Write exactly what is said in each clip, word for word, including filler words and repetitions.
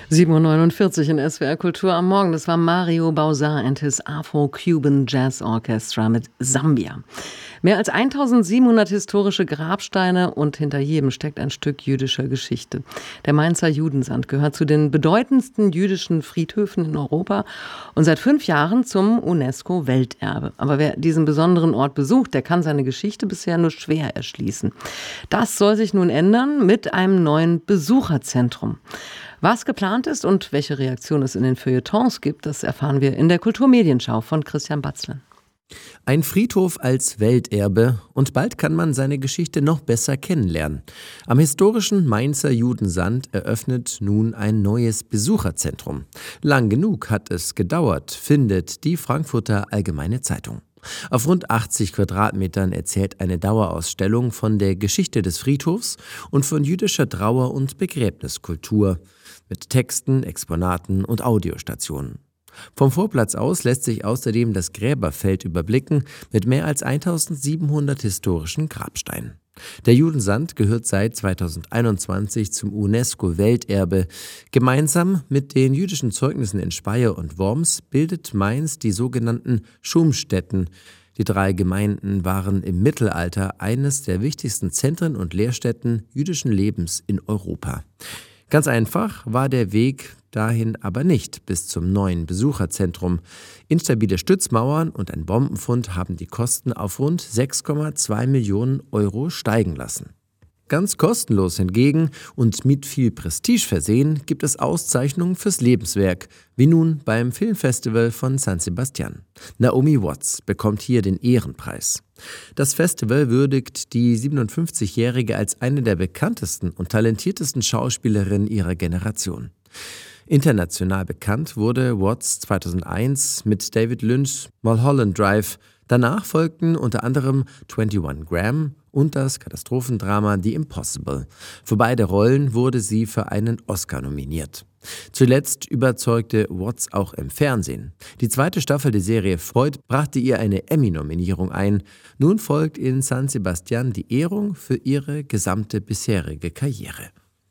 sieben Uhr neunundvierzig in S W R Kultur am Morgen. Das war Mario Bauzá and his Afro-Cuban Jazz Orchestra mit Sambia. Mehr als eintausendsiebenhundert historische Grabsteine und hinter jedem steckt ein Stück jüdischer Geschichte. Der Mainzer Judensand gehört zu den bedeutendsten jüdischen Friedhöfen in Europa und seit fünf Jahren zum UNESCO-Welterbe. Aber wer diesen besonderen Ort besucht, der kann seine Geschichte bisher nur schwer erschließen. Das soll sich nun ändern mit einem neuen Besucherzentrum. Was geplant ist und welche Reaktion es in den Feuilletons gibt, das erfahren wir in der Kulturmedienschau von Christian Batzlen. Ein Friedhof als Welterbe und bald kann man seine Geschichte noch besser kennenlernen. Am historischen Mainzer Judensand eröffnet nun ein neues Besucherzentrum. Lang genug hat es gedauert, findet die Frankfurter Allgemeine Zeitung. Auf rund achtzig Quadratmetern erzählt eine Dauerausstellung von der Geschichte des Friedhofs und von jüdischer Trauer- und Begräbniskultur mit Texten, Exponaten und Audiostationen. Vom Vorplatz aus lässt sich außerdem das Gräberfeld überblicken mit mehr als eintausendsiebenhundert historischen Grabsteinen. Der Judensand gehört seit zweitausendeinundzwanzig zum UNESCO-Welterbe. Gemeinsam mit den jüdischen Zeugnissen in Speyer und Worms bildet Mainz die sogenannten Schumstätten. Die drei Gemeinden waren im Mittelalter eines der wichtigsten Zentren und Lehrstätten jüdischen Lebens in Europa. Ganz einfach war der Weg dahin aber nicht bis zum neuen Besucherzentrum. Instabile Stützmauern und ein Bombenfund haben die Kosten auf rund sechs Komma zwei Millionen Euro steigen lassen. Ganz kostenlos hingegen und mit viel Prestige versehen gibt es Auszeichnungen fürs Lebenswerk, wie nun beim Filmfestival von San Sebastian. Naomi Watts bekommt hier den Ehrenpreis. Das Festival würdigt die siebenundfünfzigjährige als eine der bekanntesten und talentiertesten Schauspielerinnen ihrer Generation. International bekannt wurde Watts zweitausendeins mit David Lynch's Mulholland Drive. Danach folgten unter anderem einundzwanzig Gramm und das Katastrophendrama The Impossible. Für beide Rollen wurde sie für einen Oscar nominiert. Zuletzt überzeugte Watts auch im Fernsehen. Die zweite Staffel der Serie Freud brachte ihr eine Emmy-Nominierung ein. Nun folgt in San Sebastian die Ehrung für ihre gesamte bisherige Karriere.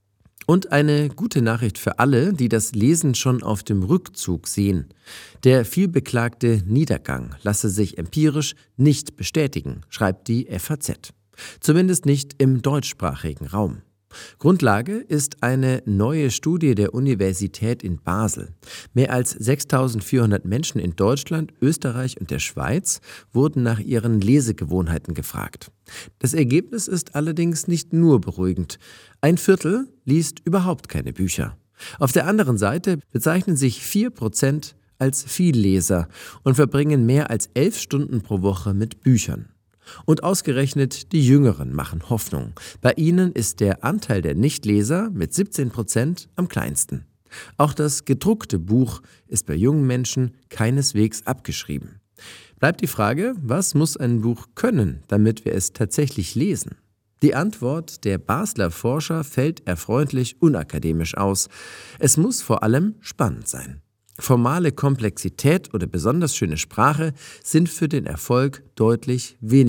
Und eine gute Nachricht für alle, die das Lesen schon auf dem Rückzug sehen. Der vielbeklagte Niedergang lasse sich empirisch nicht bestätigen, schreibt die F A Z. Zumindest nicht im deutschsprachigen Raum. Grundlage ist eine neue Studie der Universität in Basel. Mehr als sechstausendvierhundert Menschen in Deutschland, Österreich und der Schweiz wurden nach ihren Lesegewohnheiten gefragt. Das Ergebnis ist allerdings nicht nur beruhigend. Ein Viertel liest überhaupt keine Bücher. Auf der anderen Seite bezeichnen sich vier Prozent als Vielleser und verbringen mehr als elf Stunden pro Woche mit Büchern. Und ausgerechnet die Jüngeren machen Hoffnung. Bei ihnen ist der Anteil der Nichtleser mit siebzehn Prozent am kleinsten. Auch das gedruckte Buch ist bei jungen Menschen keineswegs abgeschrieben. Bleibt die Frage, was muss ein Buch können, damit wir es tatsächlich lesen? Die Antwort der Basler Forscher fällt erfreulich unakademisch aus. Es muss vor allem spannend sein. Formale Komplexität oder besonders schöne Sprache sind für den Erfolg deutlich weniger